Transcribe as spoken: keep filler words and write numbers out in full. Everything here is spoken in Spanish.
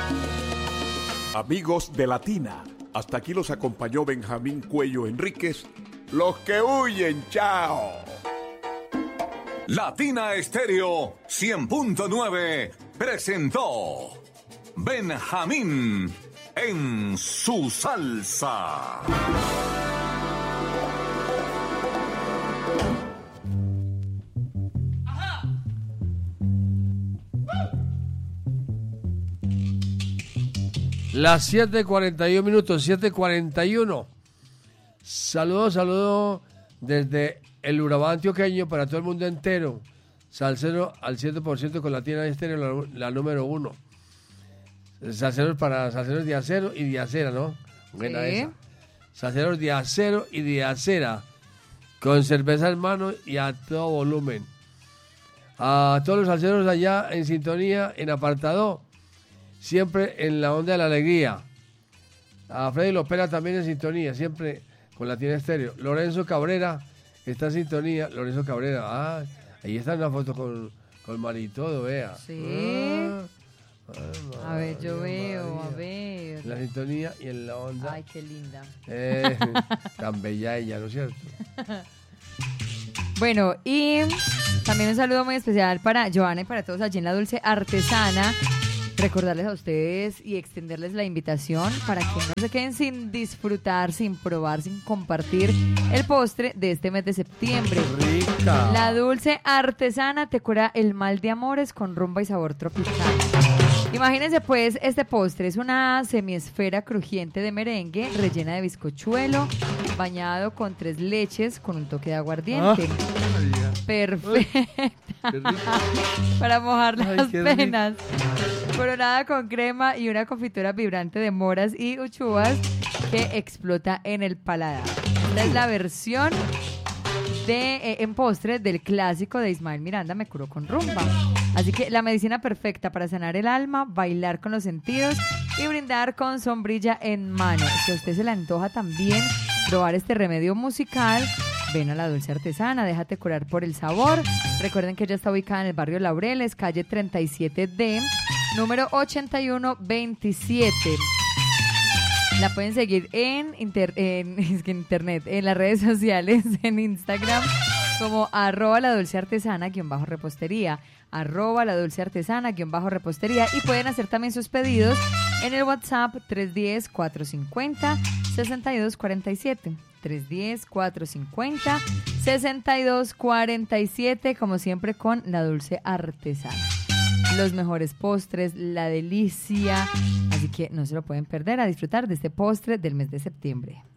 Amigos de Latina, hasta aquí los acompañó Benjamín Cuello Enríquez. Los que huyen, chao. Latina Estéreo cien punto nueve presentó Benjamín en su salsa. Las siete cuarenta y uno minutos, siete cuarenta y uno. Saludos, saludos desde el Urabá antioqueño para todo el mundo entero. Salsero al ciento por ciento con Latina Estéreo, la, la número uno. Salseros para salseros de acero y de acera, ¿no? Buena sí. Esa. Salseros de acero y de acera. Con cerveza en mano y a todo volumen. A todos los salseros allá en sintonía, en apartado. Siempre en la onda de la alegría. A Freddy Lopera también en sintonía, siempre con Latina Estéreo. Lorenzo Cabrera está en sintonía. Lorenzo Cabrera, ah, ahí está una foto con, con Mari y todo, vea. Sí. Ah, ah, a ver, yo veo, María. A ver. En la sintonía y en la onda. Ay, qué linda. Eh, tan bella ella, ¿no es cierto? Bueno, y también un saludo muy especial para Joana y para todos allí en la Dulce Artesana. Recordarles a ustedes y extenderles la invitación para que no se queden sin disfrutar, sin probar, sin compartir el postre de este mes de septiembre. Rica. La Dulce Artesana te cura el mal de amores con rumba y sabor tropical. Imagínense pues, este postre es una semiesfera crujiente de merengue rellena de bizcochuelo, bañado con tres leches con un toque de aguardiente. Ah, perfecta para mojar las Ay, penas. Coronada con crema y una confitura vibrante de moras y uchuvas que explota en el paladar. Esta es la versión de, eh, en postre del clásico de Ismael Miranda, Me curó con rumba. Así que la medicina perfecta para sanar el alma, bailar con los sentidos y brindar con sombrilla en mano. Si a usted se le antoja también probar este remedio musical, ven a la Dulce Artesana, déjate curar por el sabor. Recuerden que ella está ubicada en el barrio Laureles, calle treinta y siete D, número ochenta y uno veintisiete. La pueden seguir en, inter, en es que internet, en las redes sociales, en Instagram, como arroba la dulce artesana guión bajo repostería, arroba la dulce artesana guión bajo repostería, y pueden hacer también sus pedidos en el WhatsApp tres uno cero, cuatro cinco cero, seis dos cuatro siete. tres uno cero, cuatro cinco cero, seis dos cuatro siete, como siempre con la Dulce Artesana. Los mejores postres, la delicia, así que no se lo pueden perder, a disfrutar de este postre del mes de septiembre.